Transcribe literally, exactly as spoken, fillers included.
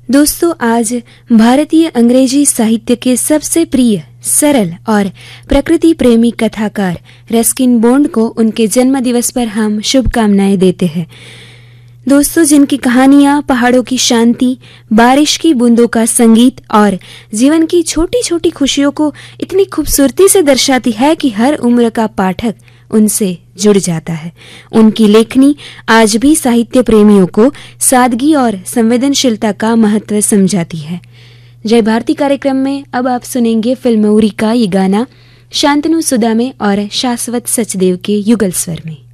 दोस्तों, आज भारतीय अंग्रेजी साहित्य के सबसे प्रिय, सरल और प्रकृति प्रेमी कथाकार रस्किन बॉन्ड को उनके जन्म दिवस पर हम शुभकामनाएं देते हैं। दोस्तों, जिनकी कहानियां पहाड़ों की शांति, बारिश की बूंदों का संगीत और जीवन की छोटी छोटी खुशियों को इतनी खूबसूरती से दर्शाती है कि हर उम्र का पाठक उनसे जुड़ जाता है। उनकी लेखनी आज भी साहित्य प्रेमियों को सादगी और संवेदनशीलता का महत्व समझाती है। जय भारती कार्यक्रम में अब आप सुनेंगे फिल्म उरी का ये गाना शांतनु सुदामे और शाश्वत सचदेव के युगल स्वर में।